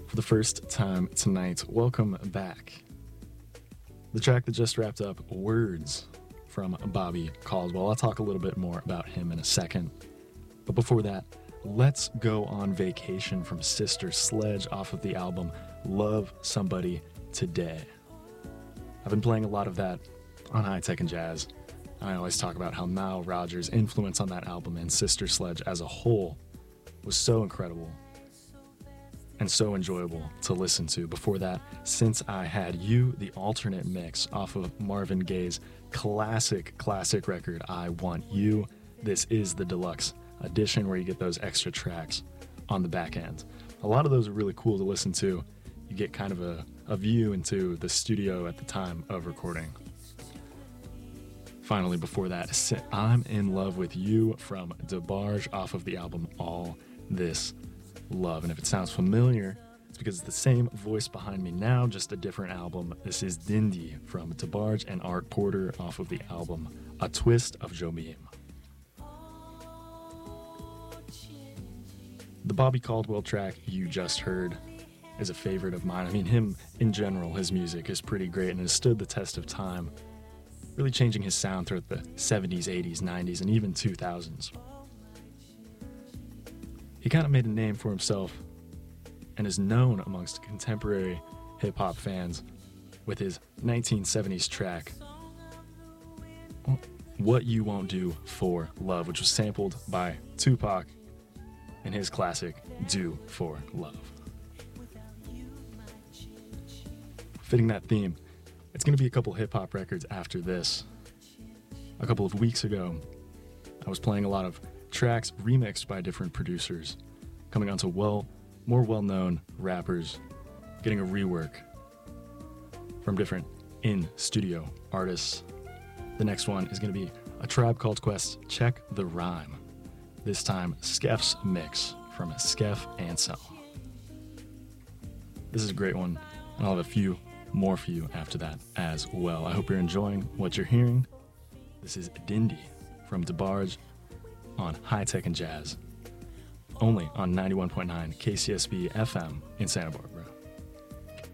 For the first time tonight, welcome back. The track that just wrapped up, Words, from Bobby Caldwell. I'll talk a little bit more about him in a second. But before that, Let's Go on Vacation from Sister Sledge off of the album Love Somebody Today. I've been playing a lot of that on High Tech and Jazz. I always talk about how Nile Rodgers' influence on that album and Sister Sledge as a whole was so incredible and so enjoyable to listen to. Before that, Since I Had You, the alternate mix off of Marvin Gaye's classic record, I Want You. This is the deluxe edition where you get those extra tracks on the back end. A lot of those are really cool to listen to. You get kind of a view into the studio at the time of recording. Finally, before that, I'm in Love with You from DeBarge off of the album All This Love. And if it sounds familiar, it's because it's the same voice behind me now, just a different album. This is Dindy from DeBarge and Art Porter off of the album A Twist of Jobim. The Bobby Caldwell track you just heard is a favorite of mine. I mean, him in general, his music is pretty great and has stood the test of time, really changing his sound throughout the 70s, 80s, 90s, and even 2000s. He kind of made a name for himself and is known amongst contemporary hip-hop fans with his 1970s track, What You Won't Do for Love, which was sampled by Tupac in his classic Do for Love. Fitting that theme, it's going to be a couple hip-hop records after this. A couple of weeks ago, I was playing a lot of tracks remixed by different producers, coming onto more well-known rappers, getting a rework from different in-studio artists. The next one is going to be A Tribe Called Quest, Check the Rhyme. This time, Skeff's mix from Skeff Anselm. This is a great one, and I'll have a few more for you after that as well. I hope you're enjoying what you're hearing. This is Dindy from DeBarge on High Tech and Jazz, only on 91.9 KCSB FM in Santa Barbara.